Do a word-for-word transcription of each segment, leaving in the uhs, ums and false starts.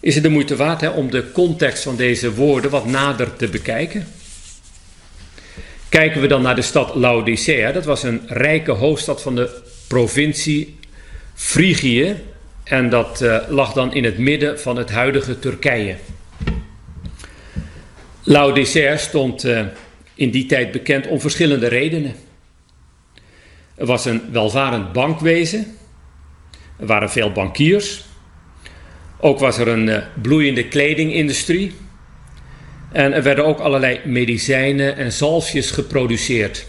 is het de moeite waard hè, om de context van deze woorden wat nader te bekijken. Kijken we dan naar de stad Laodicea. Dat was een rijke hoofdstad van de provincie Frigië. En dat uh, lag dan in het midden van het huidige Turkije. Laodicea stond uh, in die tijd bekend om verschillende redenen. Er was een welvarend bankwezen. Er waren veel bankiers. Ook was er een uh, bloeiende kledingindustrie. En er werden ook allerlei medicijnen en zalfjes geproduceerd.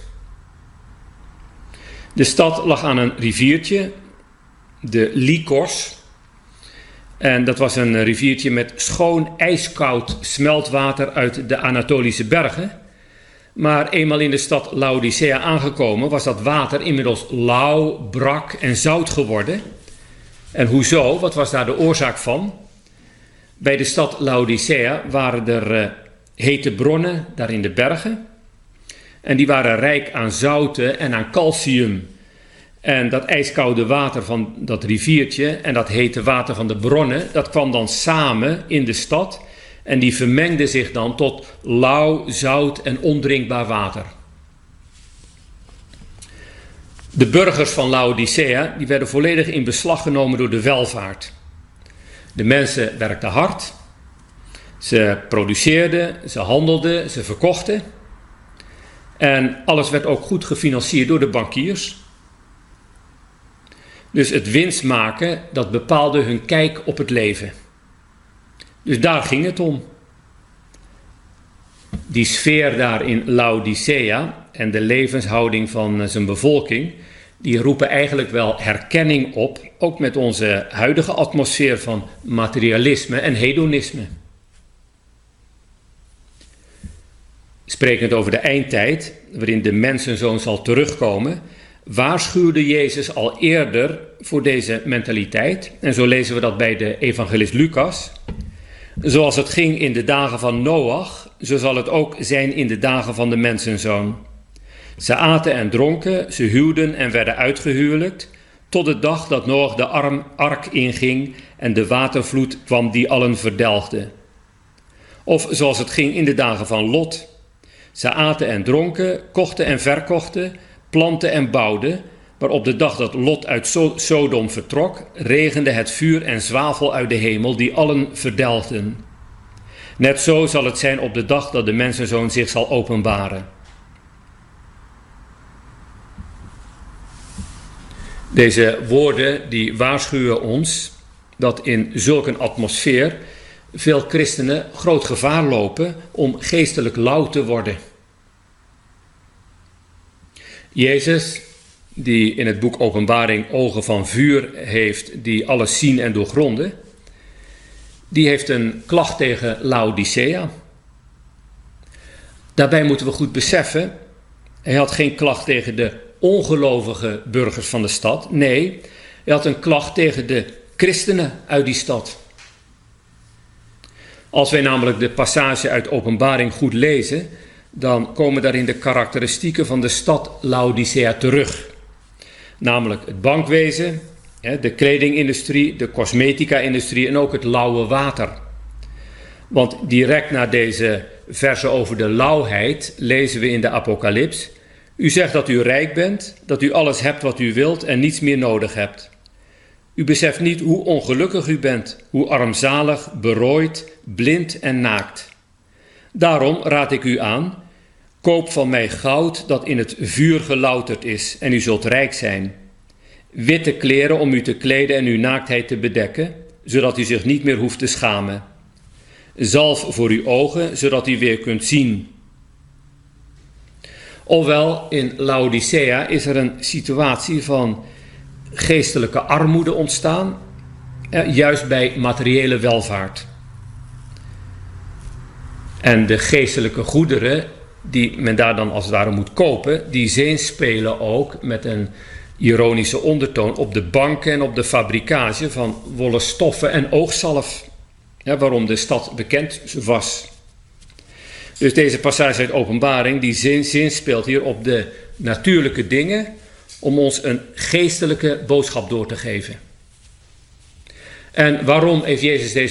De stad lag aan een riviertje, de Lycos. En dat was een riviertje met schoon ijskoud smeltwater uit de Anatolische bergen. Maar eenmaal in de stad Laodicea aangekomen was dat water inmiddels lauw, brak en zout geworden. En hoezo? Wat was daar de oorzaak van? Bij de stad Laodicea waren er uh, hete bronnen daar in de bergen. En die waren rijk aan zouten en aan calcium. En dat ijskoude water van dat riviertje en dat hete water van de bronnen, dat kwam dan samen in de stad. En die vermengde zich dan tot lauw, zout en ondrinkbaar water. De burgers van Laodicea die werden volledig in beslag genomen door de welvaart. De mensen werkten hard. Ze produceerden, ze handelden, ze verkochten. En alles werd ook goed gefinancierd door de bankiers. Dus het winst maken, dat bepaalde hun kijk op het leven. Dus daar ging het om. Die sfeer daar in Laodicea en de levenshouding van zijn bevolking, die roepen eigenlijk wel herkenning op, ook met onze huidige atmosfeer van materialisme en hedonisme. Sprekend over de eindtijd, waarin de mensenzoon zal terugkomen, waarschuwde Jezus al eerder voor deze mentaliteit. En zo lezen we dat bij de evangelist Lucas. Zoals het ging in de dagen van Noach, zo zal het ook zijn in de dagen van de mensenzoon. Ze aten en dronken, ze huwden en werden uitgehuwelijkt, tot de dag dat Noach de ark inging en de watervloed kwam die allen verdelgde. Of zoals het ging in de dagen van Lot. Ze aten en dronken, kochten en verkochten, planten en bouwden, maar op de dag dat Lot uit Sodom vertrok, regende het vuur en zwavel uit de hemel die allen verdelgden. Net zo zal het zijn op de dag dat de mensenzoon zich zal openbaren. Deze woorden die waarschuwen ons dat in zulk een atmosfeer veel christenen groot gevaar lopen om geestelijk lauw te worden. Jezus, die in het boek Openbaring ogen van vuur heeft, die alles zien en doorgronden, die heeft een klacht tegen Laodicea. Daarbij moeten we goed beseffen, hij had geen klacht tegen de ongelovige burgers van de stad. Nee, hij had een klacht tegen de christenen uit die stad. Als wij namelijk de passage uit Openbaring goed lezen, dan komen daarin de karakteristieken van de stad Laodicea terug. Namelijk het bankwezen, de kledingindustrie, de cosmetica-industrie en ook het lauwe water. Want direct na deze versen over de lauwheid lezen we in de Apocalyps: u zegt dat u rijk bent, dat u alles hebt wat u wilt en niets meer nodig hebt. U beseft niet hoe ongelukkig u bent, hoe armzalig, berooid, blind en naakt. Daarom raad ik u aan, koop van mij goud dat in het vuur gelouterd is en u zult rijk zijn. Witte kleren om u te kleden en uw naaktheid te bedekken, zodat u zich niet meer hoeft te schamen. Zalf voor uw ogen, zodat u weer kunt zien. Ofwel, in Laodicea is er een situatie van geestelijke armoede ontstaan, eh, juist bij materiële welvaart. En de geestelijke goederen die men daar dan als het ware moet kopen, die zinspelen ook met een ironische ondertoon op de banken en op de fabrikage van wollen stoffen en oogzalf, ja, waarom de stad bekend was. Dus deze passage uit Openbaring, die zin, zinspeelt hier op de natuurlijke dingen om ons een geestelijke boodschap door te geven. En waarom heeft Jezus deze